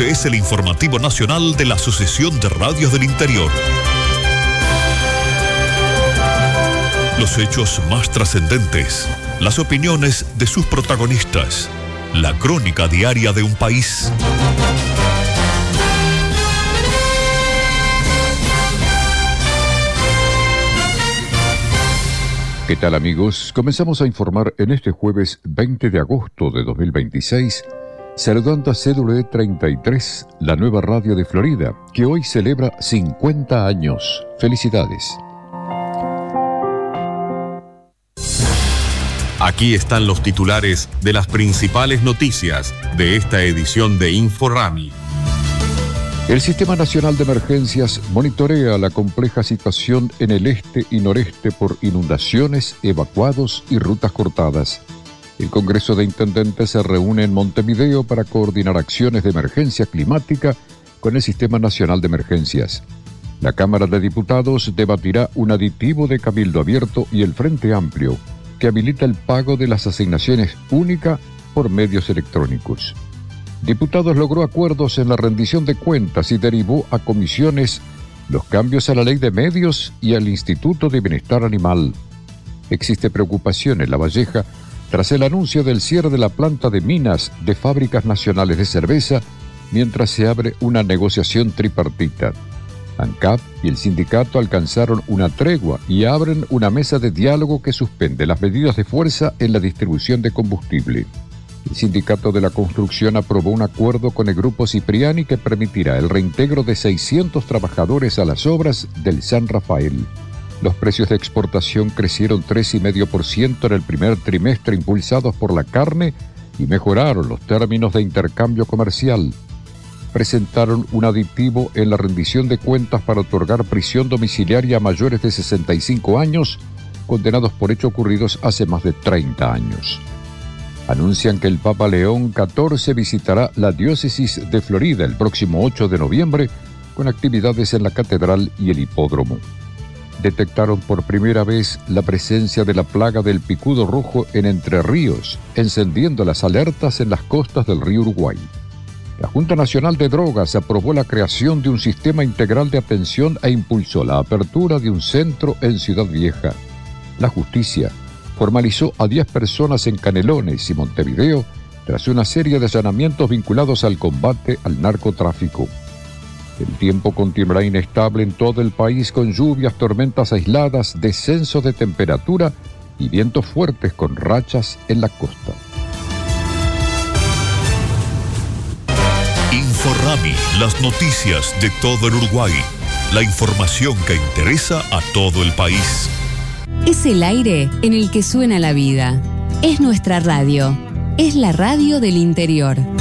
Este es el informativo nacional de la Asociación de Radios del Interior. Los hechos más trascendentes, las opiniones de sus protagonistas, la crónica diaria de un país. ¿Qué tal, amigos? Comenzamos a informar en este jueves 20 de agosto de 2026, saludando a CW 33, la nueva radio de Florida, que hoy celebra 50 años. ¡Felicidades! Aquí están los titulares de las principales noticias de esta edición de InfoRami. El Sistema Nacional de Emergencias monitorea la compleja situación en el este y noreste por inundaciones, evacuados y rutas cortadas. El Congreso de Intendentes se reúne en Montevideo para coordinar acciones de emergencia climática con el Sistema Nacional de Emergencias. La Cámara de Diputados debatirá un aditivo de Cabildo Abierto y el Frente Amplio, que habilita el pago de las asignaciones únicas por medios electrónicos. Diputados logró acuerdos en la rendición de cuentas y derivó a comisiones los cambios a la Ley de Medios y al Instituto de Bienestar Animal. Existe preocupación en La Valleja tras el anuncio del cierre de la planta de minas de Fábricas Nacionales de Cerveza, mientras se abre una negociación tripartita. ANCAP y el sindicato alcanzaron una tregua y abren una mesa de diálogo que suspende las medidas de fuerza en la distribución de combustible. El Sindicato de la Construcción aprobó un acuerdo con el Grupo Cipriani que permitirá el reintegro de 600 trabajadores a las obras del San Rafael. Los precios de exportación crecieron 3,5% en el primer trimestre, impulsados por la carne, y mejoraron los términos de intercambio comercial. Presentaron un aditivo en la rendición de cuentas para otorgar prisión domiciliaria a mayores de 65 años, condenados por hechos ocurridos hace más de 30 años. Anuncian que el Papa León XIV visitará la diócesis de Florida el próximo 8 de noviembre con actividades en la catedral y el hipódromo. Detectaron por primera vez la presencia de la plaga del picudo rojo en Entre Ríos, encendiendo las alertas en las costas del río Uruguay. La Junta Nacional de Drogas aprobó la creación de un sistema integral de atención e impulsó la apertura de un centro en Ciudad Vieja. La justicia formalizó a 10 personas en Canelones y Montevideo tras una serie de allanamientos vinculados al combate al narcotráfico. El tiempo continuará inestable en todo el país con lluvias, tormentas aisladas, descenso de temperatura y vientos fuertes con rachas en la costa. InfoRami, las noticias de todo el Uruguay. La información que interesa a todo el país. Es el aire en el que suena la vida. Es nuestra radio. Es la radio del interior.